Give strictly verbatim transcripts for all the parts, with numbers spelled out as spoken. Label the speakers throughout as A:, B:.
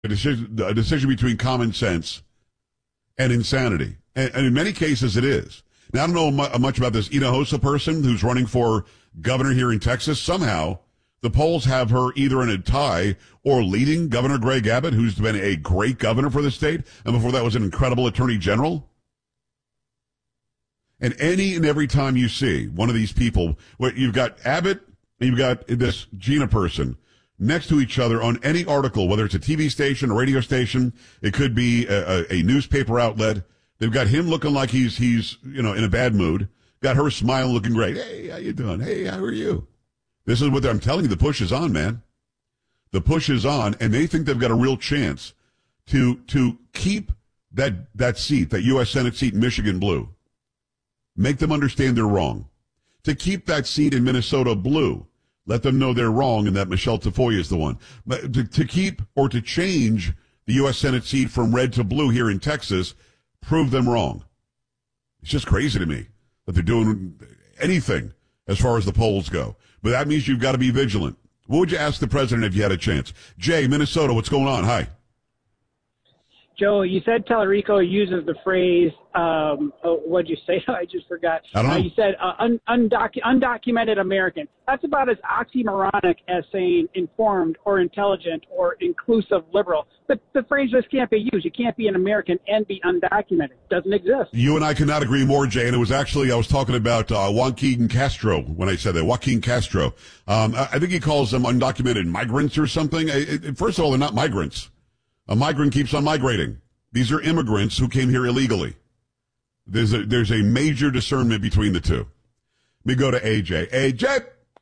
A: A decision, a decision between common sense and insanity. And, and in many cases, it is. Now, I don't know mu- much about this Hinojosa person who's running for governor here in Texas. Somehow, the polls have her either in a tie or leading Governor Greg Abbott, who's been a great governor for the state, and before that was an incredible attorney general. And any and every time you see one of these people, where you've got Abbott and you've got this Gina person next to each other on any article, whether it's a T V station, a radio station, it could be a, a, a newspaper outlet. They've got him looking like he's, he's, you know, in a bad mood. Got her smiling, looking great. Hey, how you doing? Hey, how are you? This is what I'm telling you. The push is on, man. The push is on, and they think they've got a real chance to, to keep that, that seat, that U S Senate seat in Michigan blue. Make them understand they're wrong. To keep that seat in Minnesota blue. Let them know they're wrong and that Michelle Tafoya is the one. But to, to keep or to change the U S Senate seat from red to blue here in Texas, prove them wrong. It's just crazy to me that they're doing anything as far as the polls go. But that means you've got to be vigilant. What would you ask the president if you had a chance? Jay, Minnesota, what's going on? Hi.
B: Joe, you said Tallarico uses the phrase, um, oh, what'd you say? I just forgot.
A: I don't know.
B: Uh, you said uh, un- undocu- undocumented American. That's about as oxymoronic as saying informed or intelligent or inclusive liberal. But the phrase just can't be used. You can't be an American and be undocumented. It doesn't exist.
A: You and I could not agree more, Jay. And it was actually, I was talking about uh, Joaquin Castro when I said that. Joaquin Castro. Um, I, I think he calls them undocumented migrants or something. It, it, first of all, they're not migrants. A migrant keeps on migrating. These are immigrants who came here illegally. There's a, there's a major discernment between the two. Let me go to A J. A J.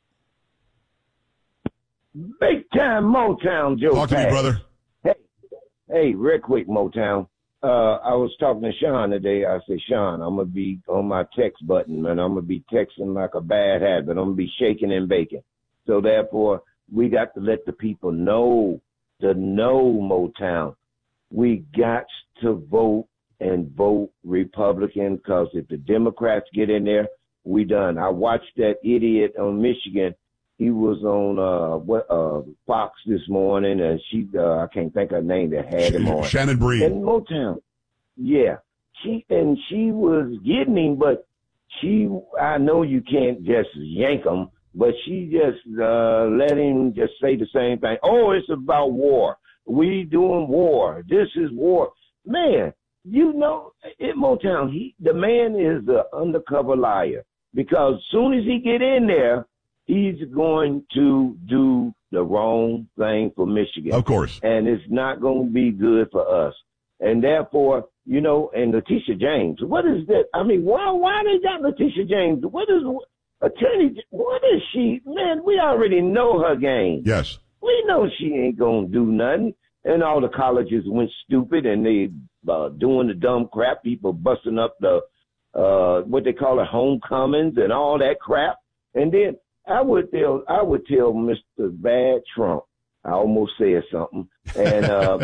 C: Big time Motown, Joe.
A: Talk to
C: Pass.
A: me, brother.
C: Hey, hey, real quick, Motown. Uh, I was talking to Sean today. I said, Sean, I'm going to be on my text button, man. I'm going to be texting like a bad habit. I'm going to be shaking and baking. So therefore, we got to let the people know, to know Motown. We got to vote and vote Republican, because if the Democrats get in there, we done. I watched that idiot on Michigan. He was on uh, what uh, Fox this morning, and she uh, I can't think of her name that had him on.
A: Shannon Breed.
C: In Motown. Yeah. She and she was getting him, but she I know you can't just yank him, but she just uh, let him just say the same thing. Oh, it's about war. We doing war. This is war. Man, you know, in Motown, he the man is an undercover liar, because as soon as he get in there, he's going to do the wrong thing for Michigan.
A: Of course.
C: And it's not going to be good for us. And therefore, you know, and Letitia James, what is that? I mean, why why they got Letitia James? What is attorney? What is she? Man, we already know her game.
A: Yes.
C: We know she ain't going to do nothing. And all the colleges went stupid, and they uh, doing the dumb crap, people busting up the, uh, what they call it, homecomings and all that crap. And then I would tell, I would tell Mister Bad Trump, I almost said something, and uh,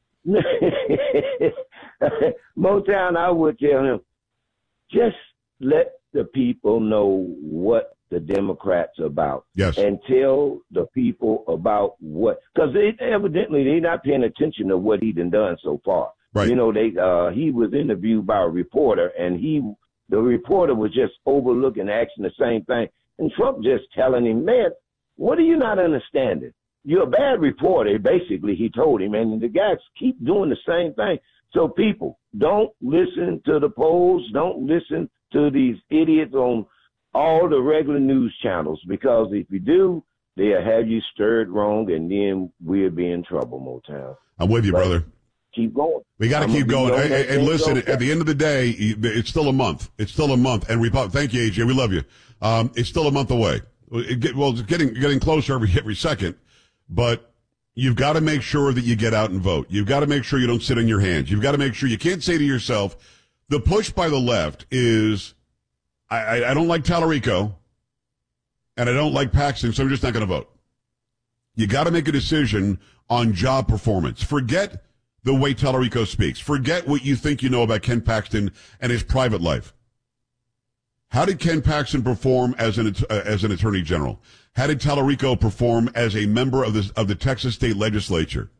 C: Motown, I would tell him, just let the people know what the Democrats are about.
A: Yes.
C: And tell the people about what, because they evidently they're not paying attention to what he done done so far.
A: Right.
C: You know, they uh, he was interviewed by a reporter, and he the reporter was just overlooking, asking the same thing. And Trump just telling him, man, what are you not understanding? You're a bad reporter, basically, he told him. And the guys keep doing the same thing. So people, don't listen to the polls. Don't listen to these idiots on all the regular news channels, because if you do, they'll have you stirred wrong, and then we'll be in trouble, Motown.
A: I'm with you,
C: But
A: brother.
C: Keep going.
A: We got to keep going.
C: going
A: And, and listen,
C: okay.
A: at the end of the day, it's still a month. It's still a month. And Repu- thank you, A J. We love you. Um, it's still a month away. It get, well, it's getting getting closer every every second. But you've got to make sure that you get out and vote. You've got to make sure you don't sit on your hands. You've got to make sure you can't say to yourself, the push by the left is, I, I, I don't like Tallarico, and I don't like Paxton, so I'm just not going to vote. You got to make a decision on job performance. Forget the way Tallarico speaks. Forget what you think you know about Ken Paxton and his private life. How did Ken Paxton perform as an uh, as an attorney general? How did Tallarico perform as a member of the of the Texas state legislature?